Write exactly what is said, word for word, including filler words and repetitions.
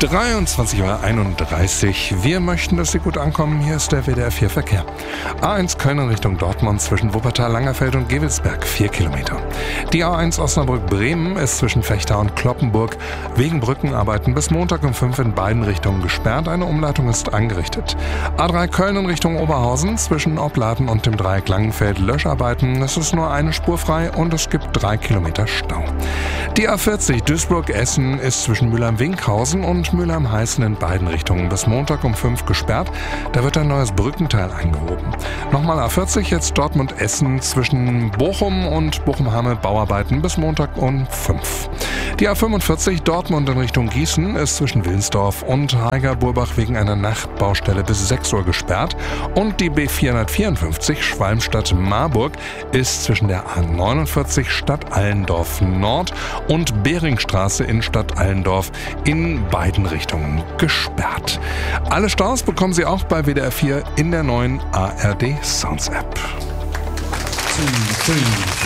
dreiundzwanzig Uhr einunddreißig. Wir möchten, dass Sie gut ankommen. Hier ist der W D R vier Verkehr. A eins Köln in Richtung Dortmund zwischen Wuppertal, Langerfeld und Gevelsberg, vier Kilometer. Die A eins Osnabrück-Bremen ist zwischen Vechta und Cloppenburg wegen Brückenarbeiten bis Montag um fünf in beiden Richtungen gesperrt. Eine Umleitung ist angerichtet. A drei Köln in Richtung Oberhausen zwischen Opladen und dem Dreieck Langenfeld Löscharbeiten. Es ist nur eine Spur frei und es gibt drei Kilometer Stau. Die A vierzig Duisburg-Essen ist zwischen Mülheim-Winkhausen und Mülheim-Heißen in beiden Richtungen bis Montag um fünf gesperrt. Da wird ein neues Brückenteil eingehoben. Nochmal A vierzig, jetzt Dortmund-Essen zwischen Bochum und Bochum-Hamme Bauarbeiten bis Montag um fünf. Die A fünfundvierzig Dortmund in Richtung Gießen ist zwischen Wilnsdorf und Haiger-Burbach wegen einer Nachtbaustelle bis sechs Uhr gesperrt. Und die B vierhundertvierundfünfzig Schwalmstadt-Marburg ist zwischen der A neunundvierzig Stadt Allendorf Nord und Beringstraße in Stadt Allendorf in beiden Richtungen gesperrt. Alle Staus bekommen Sie auch bei W D R vier in der neuen A R D Sounds App.